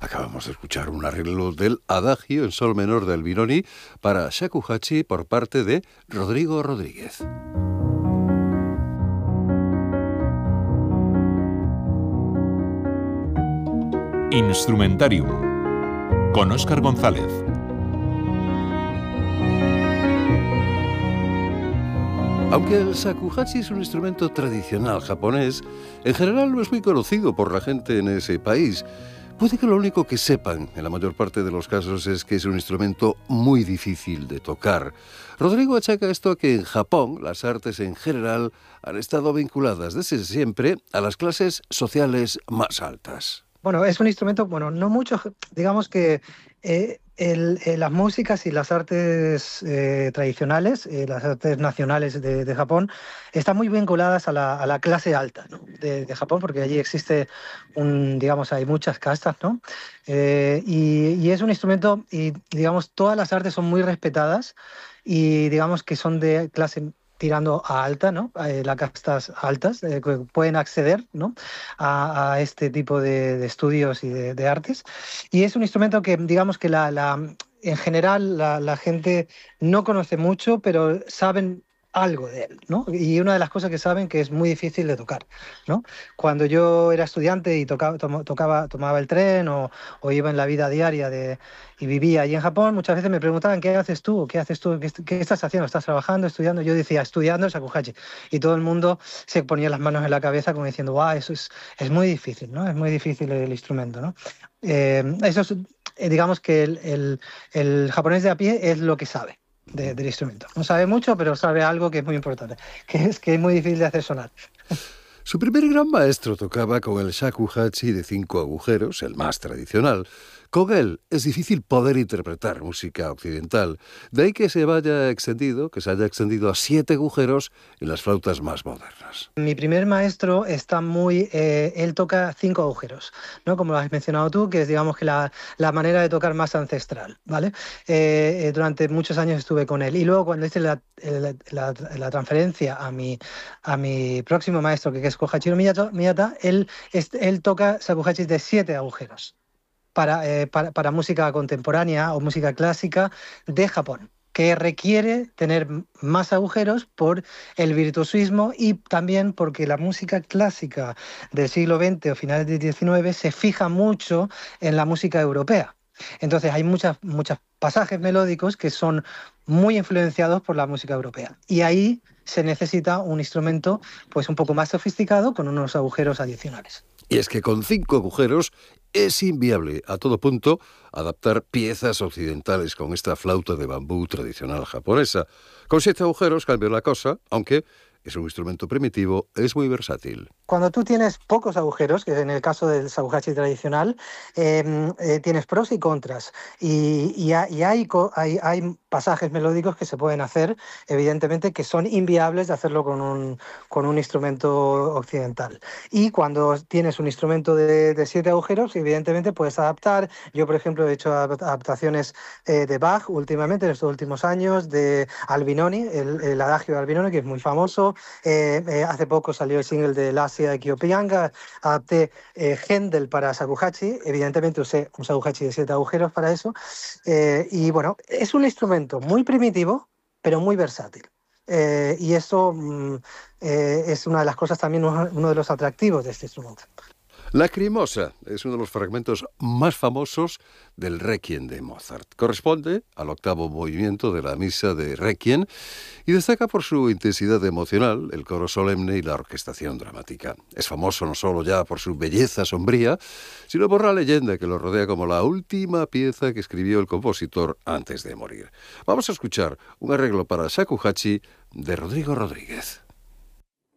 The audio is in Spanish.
Acabamos de escuchar un arreglo del Adagio en sol menor de Albinoni para shakuhachi por parte de Rodrigo Rodríguez. Instrumentarium con Óscar González. Aunque el shakuhachi es un instrumento tradicional japonés, en general no es muy conocido por la gente en ese país. Puede que lo único que sepan, en la mayor parte de los casos, es que es un instrumento muy difícil de tocar. Rodrigo achaca esto a que en Japón las artes en general han estado vinculadas desde siempre a las clases sociales más altas. Bueno, es un instrumento, no mucho, digamos que las músicas y las artes tradicionales, las artes nacionales de Japón, están muy vinculadas a la clase alta, ¿no? de Japón, porque allí existe hay muchas castas, ¿no? Y es un instrumento, y digamos, todas las artes son muy respetadas y digamos que son de clase tirando a alta, ¿no? Las castas altas que pueden acceder, ¿no? a este tipo de estudios y de artes. Y es un instrumento que, digamos que en general la gente no conoce mucho, pero saben algo de él, ¿no? Y una de las cosas que saben que es muy difícil de tocar, ¿no? Cuando yo era estudiante y tomaba el tren o iba en la vida diaria y vivía allí en Japón, muchas veces me preguntaban ¿qué haces tú? ¿Qué estás haciendo? ¿Estás trabajando, estudiando? Yo decía estudiando el shakuhachi, y todo el mundo se ponía las manos en la cabeza como diciendo ¡guau! Eso es muy difícil, ¿no? Es muy difícil el instrumento, ¿no? Eso es, digamos que el japonés de a pie es lo que sabe del instrumento. No sabe mucho, pero sabe algo que es muy importante, que es muy difícil de hacer sonar. Su primer gran maestro tocaba con el shakuhachi de 5 agujeros, el más tradicional. Con él es difícil poder interpretar música occidental, de ahí que se haya extendido a 7 agujeros en las flautas más modernas. Mi primer maestro está él toca 5 agujeros, ¿no? Como lo has mencionado tú, que es, digamos, que la manera de tocar más ancestral, ¿vale? Durante muchos años estuve con él, y luego cuando hice la transferencia a mi próximo maestro, que es Kohachiro Miyata, él toca shakuhachis de 7 agujeros. Para música contemporánea o música clásica de Japón, que requiere tener más agujeros por el virtuosismo y también porque la música clásica del siglo XX o finales del XIX se fija mucho en la música europea. Entonces hay muchos pasajes melódicos que son muy influenciados por la música europea. Y ahí se necesita un instrumento pues un poco más sofisticado con unos agujeros adicionales. Y es que con 5 agujeros es inviable a todo punto adaptar piezas occidentales con esta flauta de bambú tradicional japonesa. Con 7 agujeros cambia la cosa, aunque es un instrumento primitivo, es muy versátil. Cuando tú tienes pocos agujeros, que en el caso del shakuhachi tradicional, tienes pros y contras. Y hay pasajes melódicos que se pueden hacer, evidentemente, que son inviables de hacerlo con un instrumento occidental. Y cuando tienes un instrumento de 7 agujeros, evidentemente puedes adaptar. Yo, por ejemplo, he hecho adaptaciones de Bach últimamente, en estos últimos años, de Albinoni, el adagio de Albinoni, que es muy famoso. Hace poco salió el single de L'Asia de Kyopianga, adapté Händel para shakuhachi, evidentemente usé un shakuhachi de 7 agujeros para eso, y bueno, es un instrumento muy primitivo, pero muy versátil. Y eso es una de las cosas también, uno de los atractivos de este instrumento. Lacrimosa es uno de los fragmentos más famosos del Requiem de Mozart. Corresponde al 8º movimiento de la misa de Requiem y destaca por su intensidad emocional, el coro solemne y la orquestación dramática. Es famoso no solo ya por su belleza sombría, sino por la leyenda que lo rodea como la última pieza que escribió el compositor antes de morir. Vamos a escuchar un arreglo para shakuhachi de Rodrigo Rodríguez.